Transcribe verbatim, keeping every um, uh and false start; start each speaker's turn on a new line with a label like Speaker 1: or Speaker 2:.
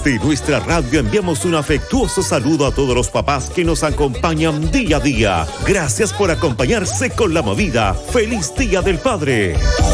Speaker 1: Desde nuestra radio enviamos un afectuoso saludo a todos los papás que nos acompañan día a día. Gracias por acompañarse con la movida. ¡Feliz Día del Padre!